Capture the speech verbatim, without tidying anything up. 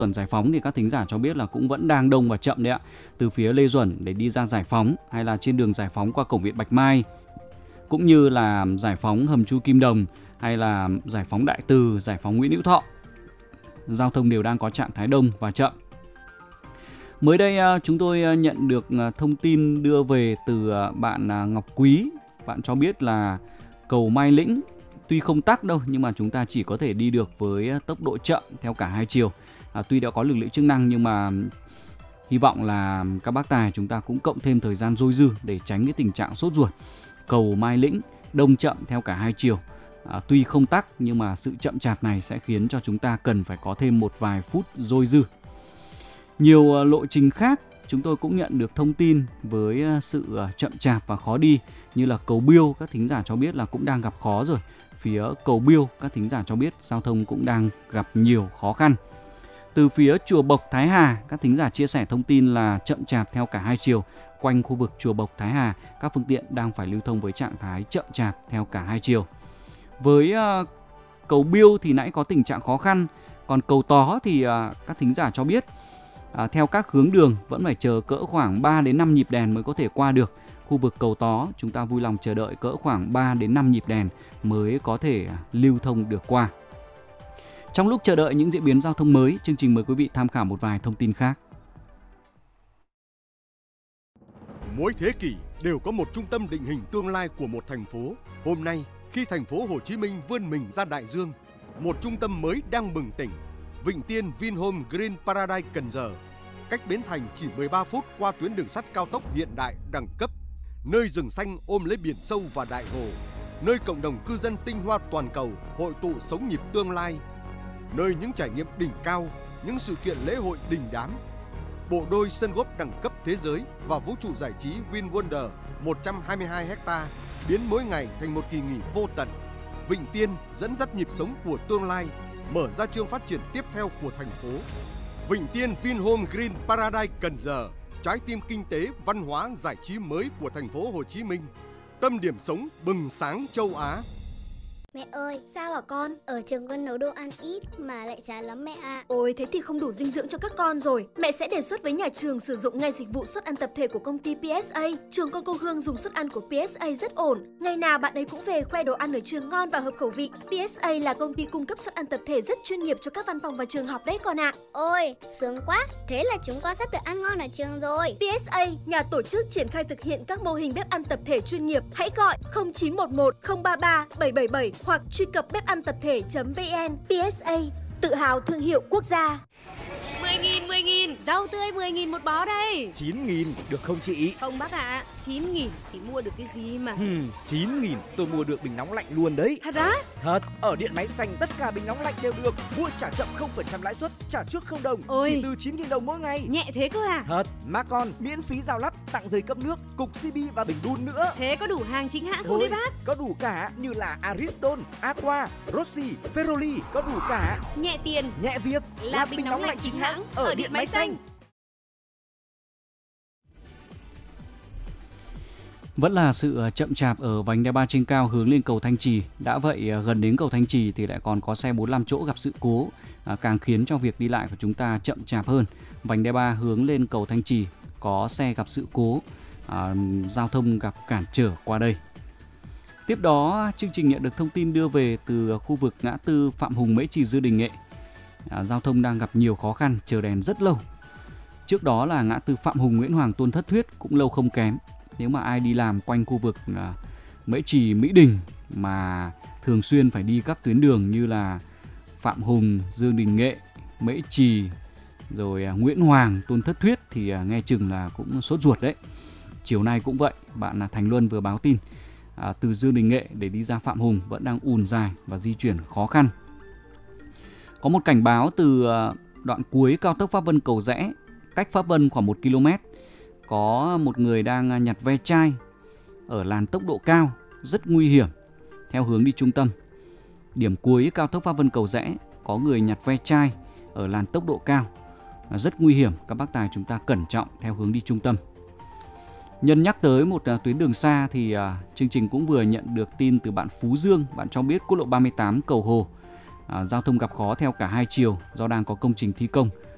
Duẩn Giải Phóng thì các thính giả cho biết là cũng vẫn đang đông và chậm đấy ạ. Từ phía Lê Duẩn để đi ra Giải Phóng, hay là trên đường Giải Phóng qua cổng Viện Bạch Mai, cũng như là Giải Phóng hầm Chui Kim Đồng, hay là Giải Phóng Đại Từ, Giải Phóng Nguyễn Hữu Thọ, giao thông đều đang có trạng thái đông và chậm. Mới đây chúng tôi nhận được thông tin đưa về từ bạn Ngọc Quý. Bạn cho biết là cầu Mai Lĩnh tuy không tắc đâu, nhưng mà chúng ta chỉ có thể đi được với tốc độ chậm theo cả hai chiều. À, tuy đã có lực lượng chức năng nhưng mà hy vọng là các bác tài chúng ta cũng cộng thêm thời gian dôi dư để tránh cái tình trạng sốt ruột. Cầu Mai Lĩnh đông chậm theo cả hai chiều. À, tuy không tắc nhưng mà sự chậm chạp này sẽ khiến cho chúng ta cần phải có thêm một vài phút dôi dư. Nhiều lộ trình khác chúng tôi cũng nhận được thông tin với sự chậm chạp và khó đi, như là cầu Biêu, các thính giả cho biết là cũng đang gặp khó rồi. Phía cầu Biêu, các thính giả cho biết giao thông cũng đang gặp nhiều khó khăn. Từ phía chùa Bộc Thái Hà, các thính giả chia sẻ thông tin là chậm chạp theo cả hai chiều. Quanh khu vực chùa Bộc Thái Hà, các phương tiện đang phải lưu thông với trạng thái chậm chạp theo cả hai chiều. Với uh, cầu Biêu thì nãy có tình trạng khó khăn, còn cầu Tó thì uh, các thính giả cho biết À, theo các hướng đường vẫn phải chờ cỡ khoảng ba đến năm nhịp đèn mới có thể qua được. Khu vực cầu Tó chúng ta vui lòng chờ đợi cỡ khoảng ba đến năm nhịp đèn mới có thể lưu thông được qua. Trong lúc chờ đợi những diễn biến giao thông mới, chương trình mời quý vị tham khảo một vài thông tin khác. Mỗi thế kỷ đều có một trung tâm định hình tương lai của một thành phố. Hôm nay, khi thành phố Hồ Chí Minh vươn mình ra đại dương, một trung tâm mới đang bừng tỉnh. Vịnh Tiên Vinhome Green Paradise Cần Giờ, cách Bến Thành chỉ mười ba phút qua tuyến đường sắt cao tốc hiện đại đẳng cấp, nơi rừng xanh ôm lấy biển sâu và đại hồ, nơi cộng đồng cư dân tinh hoa toàn cầu hội tụ sống nhịp tương lai, nơi những trải nghiệm đỉnh cao, những sự kiện lễ hội đình đám, bộ đôi sân golf đẳng cấp thế giới và vũ trụ giải trí Win Wonder một trăm hai mươi hai héc-ta biến mỗi ngày thành một kỳ nghỉ vô tận. Vịnh Tiên dẫn dắt nhịp sống của tương lai, mở ra chương phát triển tiếp theo của thành phố. Vịnh Tiên Vinhome Green Paradise Cần Giờ, trái tim kinh tế, văn hóa, giải trí mới của thành phố Hồ Chí Minh, tâm điểm sống bừng sáng châu Á. Mẹ ơi, sao hả con? Ở trường con nấu đồ ăn ít mà lại chán lắm mẹ ạ. Ôi, thế thì không đủ dinh dưỡng cho các con rồi. Mẹ sẽ đề xuất với nhà trường sử dụng ngay dịch vụ suất ăn tập thể của công ty pê ét a. Trường con cô Hương dùng suất ăn của pê ét a rất ổn. Ngày nào bạn ấy cũng về khoe đồ ăn ở trường ngon và hợp khẩu vị. pê ét a là công ty cung cấp suất ăn tập thể rất chuyên nghiệp cho các văn phòng và trường học đấy con ạ. Ôi, sướng quá. Thế là chúng con sắp được ăn ngon ở trường rồi. pê ét a, nhà tổ chức triển khai thực hiện các mô hình bếp ăn tập thể chuyên nghiệp. Hãy gọi không chín một một không ba ba bảy bảy bảy hoặc truy cập bếp ăn tập thể chấm vn. pê ét a, tự hào thương hiệu quốc gia. mười nghìn, mười nghìn, rau tươi mười nghìn một bó đây. chín nghìn, được không chị? Không bác ạ, à, chín nghìn thì mua được cái gì mà. Hmm, chín nghìn, tôi mua được bình nóng lạnh luôn đấy. Thật á? Thật, ở Điện Máy Xanh tất cả bình nóng lạnh đều được. Mua trả chậm không phần trăm lãi suất, trả trước không đồng. Ôi, chỉ từ chín nghìn đồng mỗi ngày. Nhẹ thế cơ à? Thật, mà còn miễn phí giao lắp, tặng giấy cấp nước, cục xê bê và bình đun nữa. Thế có đủ hàng chính hãng không đấy bác? Có đủ cả, như là Ariston, Aqua, Rossi, Ferroli, có đủ cả. Nhẹ tiền, nhẹ việc, là, là bình, bình nóng lạnh chính hãng ở, ở Điện Máy Xanh. Vẫn là sự chậm chạp ở vành đai ba trên cao hướng lên cầu Thanh Trì. Đã vậy gần đến cầu Thanh Trì thì lại còn có xe bốn mươi lăm chỗ gặp sự cố, à, càng khiến cho việc đi lại của chúng ta chậm chạp hơn. Vành đai ba hướng lên cầu Thanh Trì có xe gặp sự cố, à, giao thông gặp cản trở qua đây. Tiếp đó, chương trình nhận được thông tin đưa về từ khu vực ngã tư Phạm Hùng Mễ Trì Dư Đình Nghệ. À, giao thông đang gặp nhiều khó khăn, chờ đèn rất lâu. Trước đó là ngã tư Phạm Hùng Nguyễn Hoàng Tôn Thất Thuyết cũng lâu không kém. Nếu mà ai đi làm quanh khu vực à, Mễ Trì, Mỹ Đình mà thường xuyên phải đi các tuyến đường như là Phạm Hùng, Dương Đình Nghệ, Mễ Trì, rồi à, Nguyễn Hoàng, Tôn Thất Thuyết thì à, nghe chừng là cũng sốt ruột đấy. Chiều nay cũng vậy, bạn là Thành Luân vừa báo tin à, từ Dương Đình Nghệ để đi ra Phạm Hùng vẫn đang ùn dài và di chuyển khó khăn. Có một cảnh báo từ à, đoạn cuối cao tốc Pháp Vân Cầu Giẽ, cách Pháp Vân khoảng một ki lô mét. Có một người đang nhặt ve chai ở làn tốc độ cao, rất nguy hiểm, theo hướng đi trung tâm. Điểm cuối cao tốc Pháp Vân Cầu Giẽ có người nhặt ve chai ở làn tốc độ cao, rất nguy hiểm. Các bác tài chúng ta cẩn trọng theo hướng đi trung tâm. Nhân nhắc tới một tuyến đường xa thì uh, chương trình cũng vừa nhận được tin từ bạn Phú Dương. Bạn cho biết quốc lộ ba mươi tám Cầu Hồ, uh, giao thông gặp khó theo cả hai chiều do đang có công trình thi công.